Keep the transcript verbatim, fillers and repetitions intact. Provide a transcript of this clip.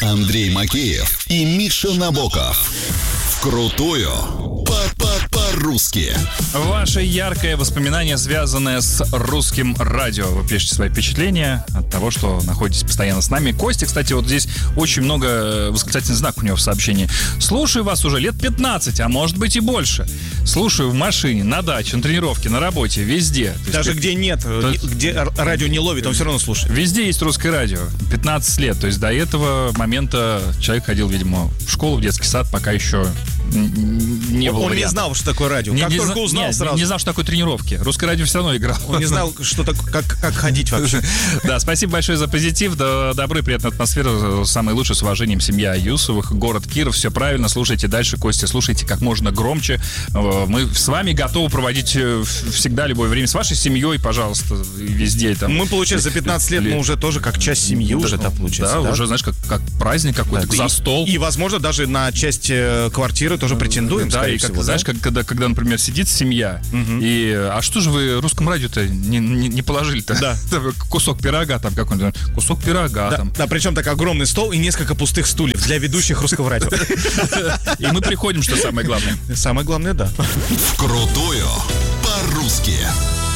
Андрей Макеев и Миша Набоков. Вкрутую по-по-по-русски. Ваше яркое воспоминание, связанное с русским радио. Вы пишете свои впечатления от того, что находитесь постоянно с нами. Костя, кстати, вот здесь очень много восклицательный знак у него в сообщении. Слушаю вас уже лет пятнадцать, а может быть и больше. Слушаю в машине, на даче, на тренировке, на работе, везде. Даже есть, где нет, то, где радио не ловит, он все равно слушает. Везде есть русское радио. пятнадцать лет. То есть до этого момента человек ходил, видимо, в школу, в детский сад, пока еще не было. Он вариантов. не знал, что такое радио. Не, как не только зна- узнал не, сразу. Не знал, что такое тренировки. Русское радио все равно играл. Он не знал, что так, как, как ходить вообще. Да, спасибо большое за позитив. Добры, приятная атмосфера. Самый лучший, с уважением, семья Юсовых, город Киров. Все правильно. Слушайте дальше, Костя. Слушайте как можно громче. Мы с вами готовы проводить всегда любое время. С вашей семьей, пожалуйста, везде. Там. Мы, получается, за пятнадцать лет мы уже тоже как часть семьи да, уже, да, получается. Да, да? уже, знаешь, как, как праздник какой-то, да, за и, стол. И, возможно, даже на часть квартиры тоже претендуем, да, скорее и как, всего. знаешь, да? как, когда, когда, например, сидит семья, угу. и а что же вы русском радио-то не, не, не положили-то? Да. Кусок пирога там какой-нибудь, кусок пирога да, там. Да, причем так огромный стол и несколько пустых стульев для ведущих русского радио. И мы приходим, что самое главное. Самое главное, да. Вкрутую по-русски.